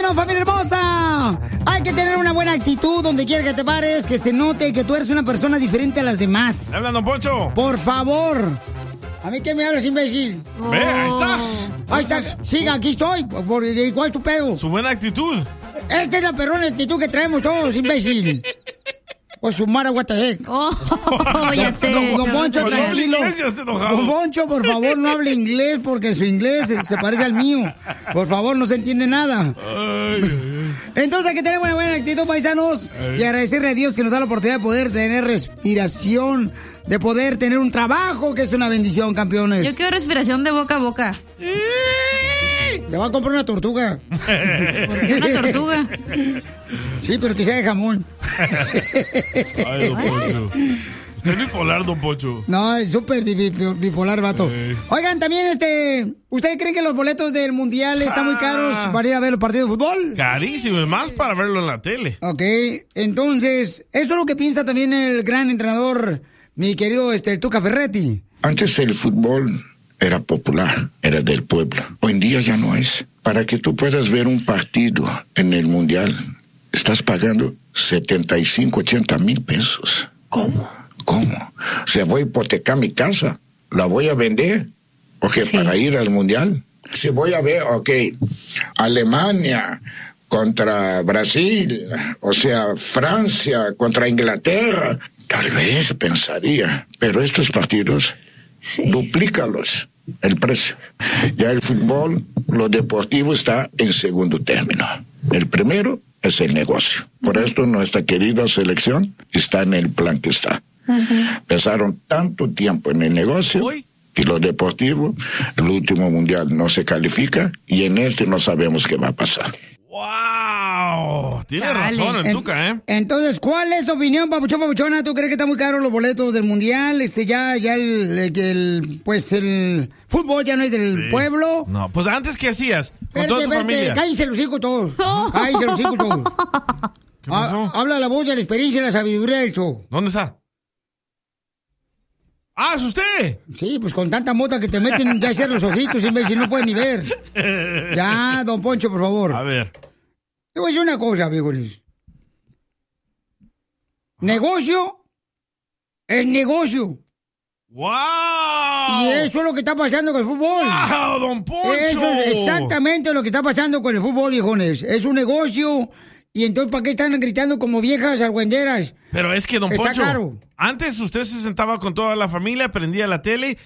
¡Vámonos, familia hermosa! Hay que tener una buena actitud donde quiera que te pares, que se note que tú eres una persona diferente a las demás. ¿Me hablan, don Poncho? Por favor. ¿A mí qué me hablas, imbécil? Ve, ahí está. Ahí está. Siga, aquí estoy. ¿Cuál es tu pedo? Su buena actitud. Esta es la perrona actitud que traemos todos, imbécil. O su mara, what the heck. Ya sé. Don Poncho, tranquilo. Don Poncho, por favor, no hable inglés porque su inglés se parece al mío. Por favor, no se entiende nada. Entonces hay que tener una buena actitud, paisanos, y agradecerle a Dios que nos da la oportunidad de poder tener respiración, de poder tener un trabajo, que es una bendición, campeones. Yo quiero respiración de boca a boca. Te voy a comprar una tortuga. ¿Por qué una tortuga? Sí, pero que sea de jamón. Ay, don Poncho. Usted es bipolar, don Poncho. No, es súper bipolar, vato. Oigan, también, ¿usted cree que los boletos del Mundial están muy caros para ir a ver los partidos de fútbol? Carísimo, es más para verlo en la tele. Ok, entonces, eso es lo que piensa también el gran entrenador, mi querido el Tuca Ferretti. Antes el fútbol era popular, era del pueblo. Hoy en día ya no es. Para que tú puedas ver un partido en el Mundial, estás pagando 75, 80 mil pesos. ¿Cómo? O sea, voy a hipotecar mi casa, la voy a vender, para ir al Mundial. Si voy a ver, Alemania contra Brasil, o sea, Francia contra Inglaterra, tal vez pensaría, pero estos partidos, duplícalos el precio. Ya el fútbol, lo deportivo está en segundo término. El primero es el negocio. Por esto nuestra querida selección está en el plan que está. Pasaron tanto tiempo en el negocio y lo deportivo, el último mundial no se califica y en este no sabemos qué va a pasar. ¡Wow! Tiene razón el Tuca, ¿eh? Entonces, ¿cuál es tu opinión, papuchón, papuchona? ¿Tú crees que están muy caros los boletos del Mundial? Ya el fútbol ya no es del pueblo. No, pues antes, ¿qué hacías? Con toda tu Verte, familia. cállense los hijos todos. Cállense los hijos todos. ¿Qué pasó? Habla la voz de la experiencia y la sabiduría del show. ¿Dónde está? ¡Ah, es usted! Sí, pues con tanta mota que te meten ya hacer los ojitos, imbécil, no puedes ni ver. Ya, don Poncho, por favor. A ver. Te voy a decir una cosa, amigos. Negocio es negocio. ¡Wow! Y eso es lo que está pasando con el fútbol. ¡Wow, don Poncho! Eso es exactamente lo que está pasando con el fútbol, viejones. Es un negocio. Y entonces, ¿para qué están gritando como viejas argüenderas? Pero es que, don Está Poncho, caro. antes usted se sentaba con toda la familia, prendía la tele